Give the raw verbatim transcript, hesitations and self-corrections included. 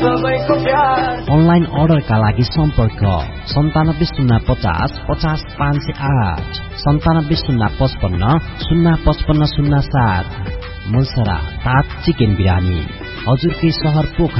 Online अर्डरका लागि सम्पर्क सन्तानब्बे शून्य पचास पचास पाँच सय आठ सन्तानब्बे शून्य पचपन्न शून्य पचपन्न शून्य सात। मुलसरा ताज चिकन बिरानी हजुरकै सहर पोखरा।